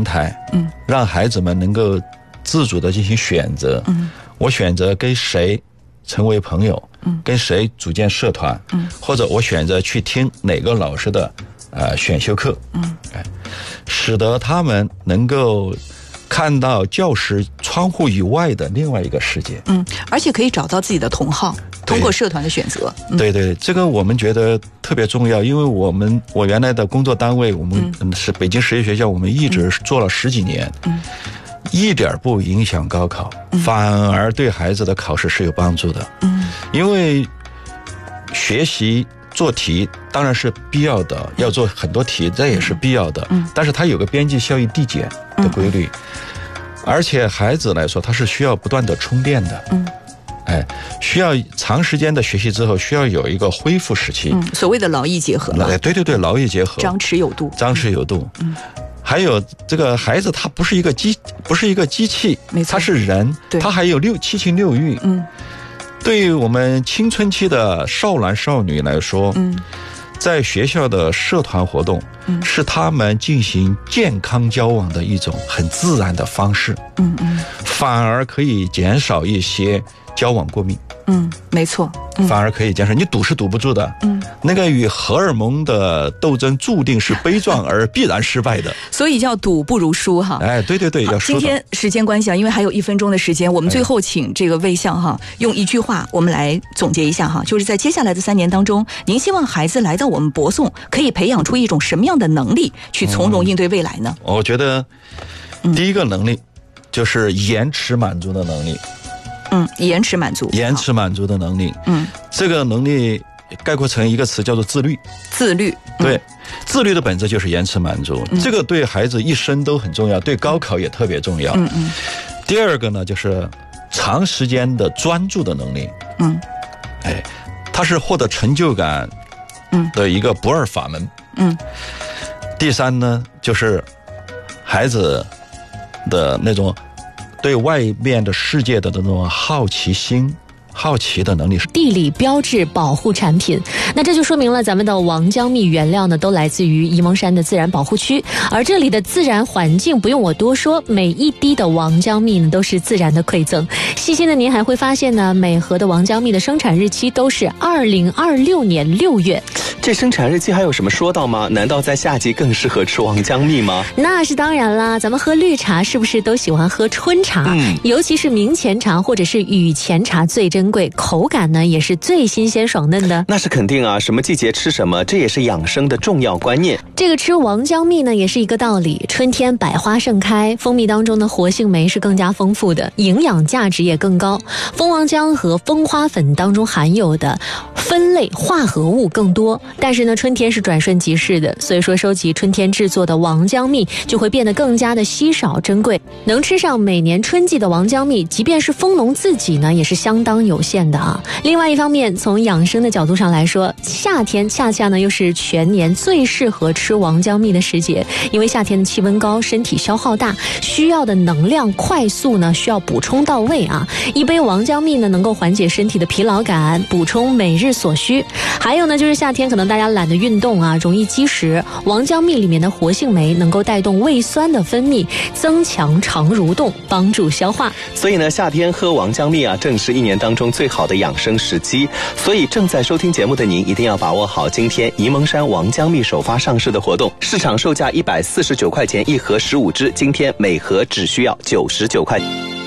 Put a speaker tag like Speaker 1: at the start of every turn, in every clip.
Speaker 1: 台，让孩子们能够自主的进行选择，我选择跟谁成为朋友，跟谁组建社团，或者我选择去听哪个老师的选修课，使得他们能够看到教室窗户以外的另外一个世界，
Speaker 2: 而且可以找到自己的同好，通过社团的选择。
Speaker 1: 对，这个我们觉得特别重要，因为我原来的工作单位，我们是北京实验学校，我们一直做了10几年，一点不影响高考，反而对孩子的考试是有帮助的。因为学习做题当然是必要的，要做很多题，这也是必要的，但是它有个边际效益递减的规律，而且孩子来说他是需要不断的充电的，需要长时间的学习之后需要有一个恢复时期，
Speaker 2: 所谓的劳逸结合了。
Speaker 1: 对，劳逸结合，
Speaker 2: 张弛有度。
Speaker 1: 还有这个孩子他不是一个机器，他是人，他还有七情六欲。对于我们青春期的少男少女来说，在学校的社团活动是他们进行健康交往的一种很自然的方式，反而可以减少一些交往过密。
Speaker 2: 没错，
Speaker 1: 反而可以减少，你堵是堵不住的。那个与荷尔蒙的斗争注定是悲壮而必然失败的，
Speaker 2: 所以叫赌不如输哈。
Speaker 1: 对，要输的。
Speaker 2: 今天时间关系因为还有1分钟的时间，我们最后请这个魏相用一句话我们来总结一下就是在接下来的3年当中，您希望孩子来到我们博宋可以培养出一种什么样的能力，去从容应对未来呢？
Speaker 1: 我觉得第一个能力就是延迟满足的能力。
Speaker 2: 延迟满足
Speaker 1: 的能力。这个能力概括成一个词叫做自律。对，自律的本质就是延迟满足，这个对孩子一生都很重要，对高考也特别重要。第二个呢，就是长时间的专注的能力。它是获得成就感的一个不二法门。第三呢，就是孩子的那种对外面的世界的那种好奇的能力。
Speaker 3: 地理标志保护产品，那这就说明了咱们的王姜蜜原料呢都来自于沂蒙山的自然保护区，而这里的自然环境不用我多说，每一滴的王姜蜜呢都是自然的馈赠。细心的您还会发现呢，每盒的王姜蜜的生产日期都是2026年6月。
Speaker 4: 这生产日期还有什么说到吗？难道在夏季更适合吃王姜蜜吗？
Speaker 3: 那是当然啦，咱们喝绿茶是不是都喜欢喝春茶？尤其是明前茶或者是雨前茶最珍贵，口感呢也是最新鲜爽嫩的。
Speaker 4: 那是肯定啊，什么季节吃什么，这也是养生的重要观念。
Speaker 3: 这个吃王姜蜜呢也是一个道理，春天百花盛开，蜂蜜当中的活性酶是更加丰富的，营养价值也更高。蜂王浆和蜂花粉当中含有的酚类化合物更多，但是呢春天是转瞬即逝的，所以说收集春天制作的王姜蜜就会变得更加的稀少珍贵。能吃上每年春季的王姜蜜，即便是蜂农自己呢也是相当有限的啊。另外一方面，从养生的角度上来说，夏天恰恰呢又是全年最适合吃王姜蜜的时节，因为夏天的气温高，身体消耗大，需要的能量快速呢需要补充到位啊。一杯王姜蜜呢能够缓解身体的疲劳感，补充每日所需。还有呢就是夏天可能大家懒得运动啊，容易积食，王姜蜜里面的活性酶能够带动胃酸的分泌，增强肠蠕动，帮助消化。
Speaker 4: 所以呢夏天喝王姜蜜啊，正是一年当中最好的养生时机。所以正在收听节目的您一定要把握好今天沂蒙山王姜蜜首发上市的活动，市场售价149块钱一盒15支，今天每盒只需要99块。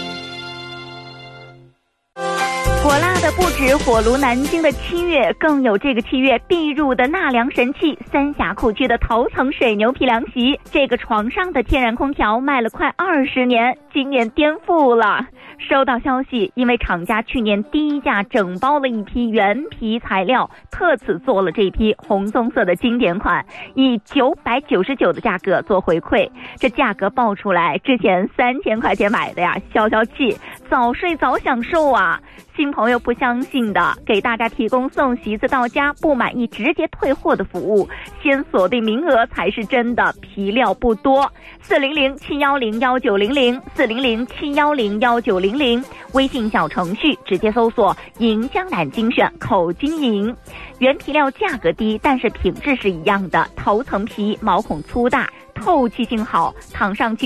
Speaker 5: 火辣的不止火炉南京的7月，更有这个7月必入的纳凉神器三峡库区的头层水牛皮凉席。这个床上的天然空调卖了快20年，今年颠覆了。收到消息，因为厂家去年低价整包了一批原皮材料，特此做了这批红棕色的经典款，以999的价格做回馈。这价格报出来，之前3000块钱买的呀，消消气，早睡早享受啊！新朋友不相信的，给大家提供送席子到家，不满意直接退货的服务，先锁定名额才是真的，皮料不多。400-710-1900，400-710-1900，微信小程序直接搜索银江南精选口经营。原皮料价格低，但是品质是一样的，头层皮毛孔粗大，透气性好，躺上去